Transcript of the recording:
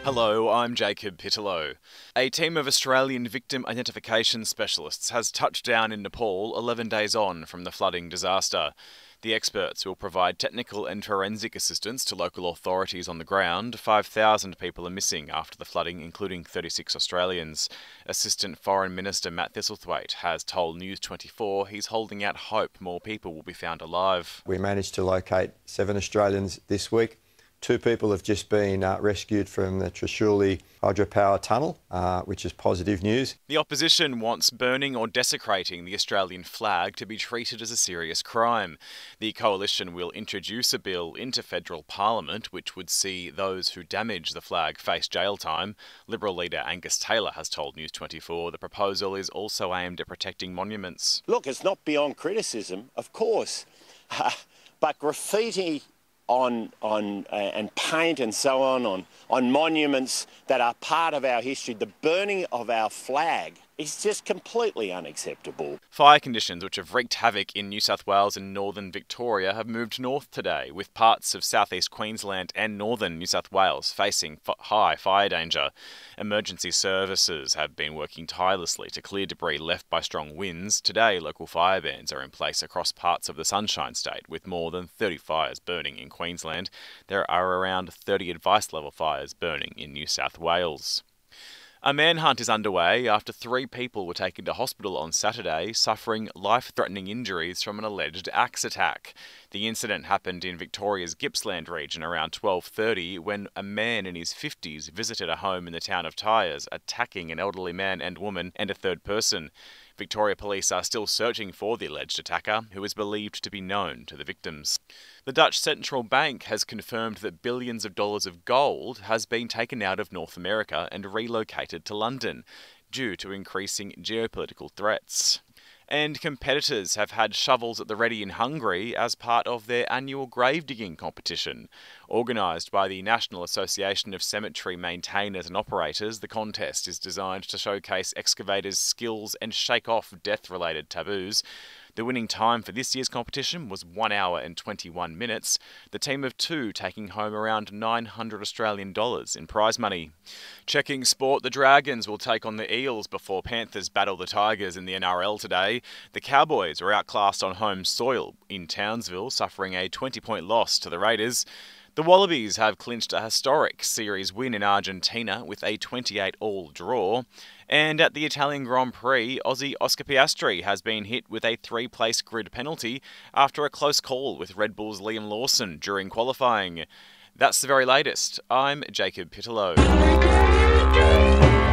Hello, I'm Jacob Pittellow. A team of Australian victim identification specialists has touched down in Nepal 11 days on from the flooding disaster. The experts will provide technical and forensic assistance to local authorities on the ground. 5,000 people are missing after the flooding, including 36 Australians. Assistant Foreign Minister Matt Thistlethwaite has told News 24 he's holding out hope more people will be found alive. We managed to locate 7 Australians this week. 2 people have just been rescued from the Trishuli hydropower tunnel, which is positive news. The opposition wants burning or desecrating the Australian flag to be treated as a serious crime. The coalition will introduce a bill into federal parliament which would see those who damage the flag face jail time. Liberal leader Angus Taylor has told News 24 the proposal is also aimed at protecting monuments. Look, it's not beyond criticism, of course, but graffiti on and paint and so on monuments that are part of our history, the burning of our flag is just completely unacceptable. Fire conditions which have wreaked havoc in New South Wales and northern Victoria have moved north today, with parts of southeast Queensland and northern New South Wales facing high fire danger. Emergency services have been working tirelessly to clear debris left by strong winds. Today, local fire bans are in place across parts of the Sunshine State, with more than 30 fires burning in Queensland. There are around 30 advice level fires burning in New South Wales. A manhunt is underway after 3 people were taken to hospital on Saturday, suffering life-threatening injuries from an alleged axe attack. The incident happened in Victoria's Gippsland region around 12:30 when a man in his 50s visited a home in the town of Tyers, attacking an elderly man and woman and a third person. Victoria Police are still searching for the alleged attacker, who is believed to be known to the victims. The Dutch Central Bank has confirmed that billions of dollars of gold has been taken out of North America and relocated to London, due to increasing geopolitical threats. And competitors have had shovels at the ready in Hungary as part of their annual grave digging competition. Organised by the National Association of Cemetery Maintainers and Operators, the contest is designed to showcase excavators' skills and shake off death-related taboos. The winning time for this year's competition was 1 hour and 21 minutes, the team of 2 taking home around $900 Australian in prize money. Checking sport, the Dragons will take on the Eels before Panthers battle the Tigers in the NRL today. The Cowboys were outclassed on home soil in Townsville, suffering a 20-point loss to the Raiders. The Wallabies have clinched a historic series win in Argentina with a 28-all draw. And at the Italian Grand Prix, Aussie Oscar Piastri has been hit with a 3-place grid penalty after a close call with Red Bull's Liam Lawson during qualifying. That's the very latest. I'm Jacob Pittellow.